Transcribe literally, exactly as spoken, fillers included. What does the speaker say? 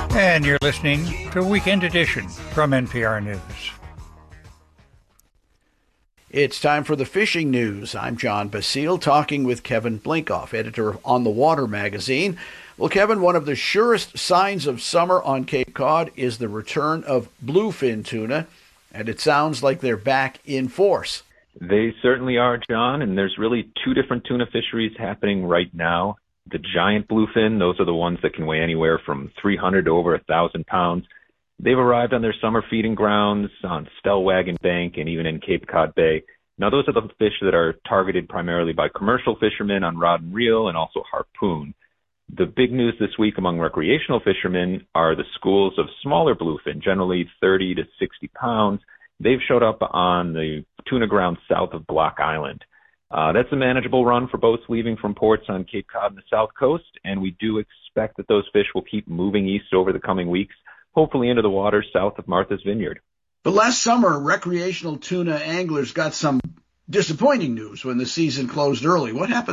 And you're listening to Weekend Edition from N P R News. It's time for the fishing news. I'm John Basile, talking with Kevin Blinkoff, editor of On the Water magazine. Well, Kevin, one of the surest signs of summer on Cape Cod is the return of bluefin tuna, and it sounds like they're back in force. They certainly are, John, and there's really two different tuna fisheries happening right now. The giant bluefin, those are the ones that can weigh anywhere from three hundred to over one thousand pounds. They've arrived on their summer feeding grounds on Stellwagen Bank and even in Cape Cod Bay. Now, those are the fish that are targeted primarily by commercial fishermen on rod and reel and also harpoon. The big news this week among recreational fishermen are the schools of smaller bluefin, generally thirty to sixty pounds. They've showed up on the tuna ground south of Block Island. Uh, that's a manageable run for boats leaving from ports on Cape Cod and the South Coast, and we do expect that those fish will keep moving east over the coming weeks, hopefully into the waters south of Martha's Vineyard. But last summer, recreational tuna anglers got some disappointing news when the season closed early. What happened